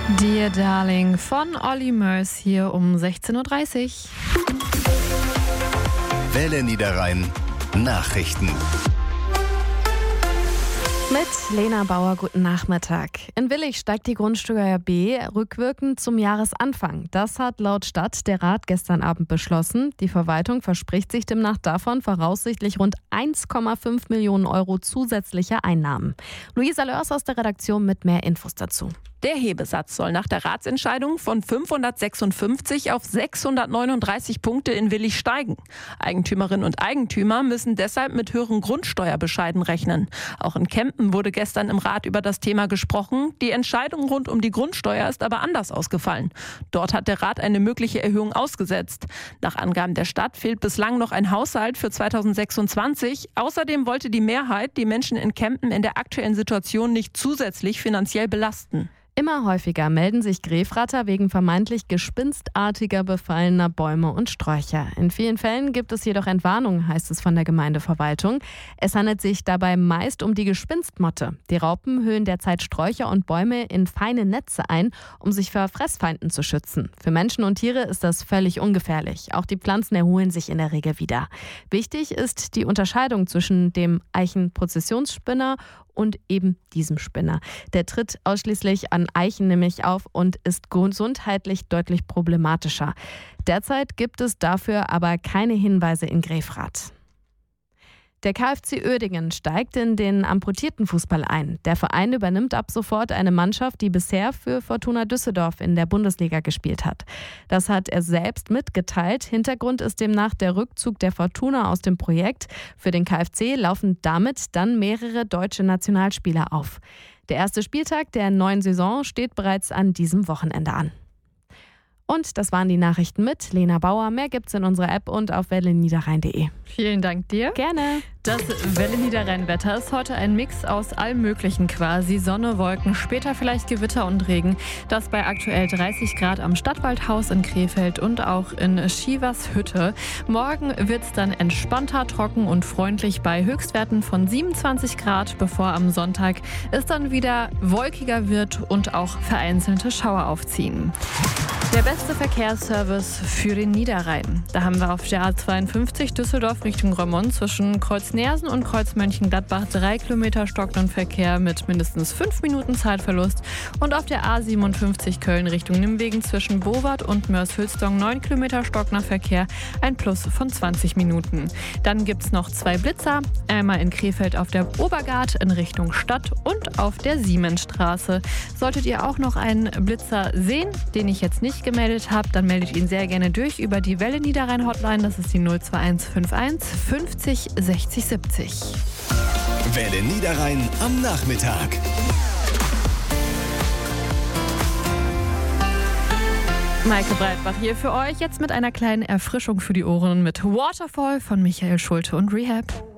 Dear Darling von Olly Murs hier um 16.30 Uhr. Welle Niederrhein Nachrichten. Mit Lena Bauer, guten Nachmittag. In Willich steigt die Grundsteuer B rückwirkend zum Jahresanfang. Das hat laut Stadt der Rat gestern Abend beschlossen. Die Verwaltung verspricht sich demnach davon voraussichtlich rund 1,5 Millionen Euro zusätzliche Einnahmen. Luisa Lörs aus der Redaktion mit mehr Infos dazu. Der Hebesatz soll nach der Ratsentscheidung von 556 auf 639 Punkte in Willich steigen. Eigentümerinnen und Eigentümer müssen deshalb mit höheren Grundsteuerbescheiden rechnen. Auch in Kempen wurde gestern im Rat über das Thema gesprochen. Die Entscheidung rund um die Grundsteuer ist aber anders ausgefallen. Dort hat der Rat eine mögliche Erhöhung ausgesetzt. Nach Angaben der Stadt fehlt bislang noch ein Haushalt für 2026. Außerdem wollte die Mehrheit die Menschen in Kempen in der aktuellen Situation nicht zusätzlich finanziell belasten. Immer häufiger melden sich Grefratter wegen vermeintlich gespinstartiger befallener Bäume und Sträucher. In vielen Fällen gibt es jedoch Entwarnungen, heißt es von der Gemeindeverwaltung. Es handelt sich dabei meist um die Gespinstmotte. Die Raupen hüllen derzeit Sträucher und Bäume in feine Netze ein, um sich vor Fressfeinden zu schützen. Für Menschen und Tiere ist das völlig ungefährlich. Auch die Pflanzen erholen sich in der Regel wieder. Wichtig ist die Unterscheidung zwischen dem Eichenprozessionsspinner und eben diesem Spinner. Der tritt ausschließlich an Eichen nämlich auf und ist gesundheitlich deutlich problematischer. Derzeit gibt es dafür aber keine Hinweise in Grefrath. Der KfC Uerdingen steigt in den amputierten Fußball ein. Der Verein übernimmt ab sofort eine Mannschaft, die bisher für Fortuna Düsseldorf in der Bundesliga gespielt hat. Das hat er selbst mitgeteilt. Hintergrund ist demnach der Rückzug der Fortuna aus dem Projekt. Für den KfC laufen damit dann mehrere deutsche Nationalspieler auf. Der erste Spieltag der neuen Saison steht bereits an diesem Wochenende an. Und das waren die Nachrichten mit Lena Bauer. Mehr gibt's in unserer App und auf welleniederrhein.de. Vielen Dank dir. Gerne. Das Welle Niederrhein-Wetter ist heute ein Mix aus allem Möglichen quasi. Sonne, Wolken, später vielleicht Gewitter und Regen. Das bei aktuell 30 Grad am Stadtwaldhaus in Krefeld und auch in Schievershütte. Morgen wird es dann entspannter, trocken und freundlich bei Höchstwerten von 27 Grad, bevor am Sonntag es dann wieder wolkiger wird und auch vereinzelte Schauer aufziehen. Der beste Verkehrsservice für den Niederrhein. Da haben wir auf der A52 Düsseldorf Richtung Roermond zwischen Kreuz-Nersen und Kreuz-Mönchengladbach 3 Kilometer stockenden Verkehr mit mindestens 5 Minuten Zeitverlust. Und auf der A57 Köln Richtung Nimwegen zwischen Bowart und Mörs-Hülsdong 9 Kilometer stockender Verkehr, ein Plus von 20 Minuten. Dann gibt es noch 2 Blitzer, einmal in Krefeld auf der Obergart in Richtung Stadt und auf der Siemensstraße. Solltet ihr auch noch einen Blitzer sehen, den ich jetzt nicht gemeldet habt, dann meldet ihn sehr gerne durch über die Welle Niederrhein Hotline. Das ist die 02151 50 60 70. Welle Niederrhein am Nachmittag. Maike Breitbach hier für euch, jetzt mit einer kleinen Erfrischung für die Ohren mit Waterfall von Michael Schulte und Rehab.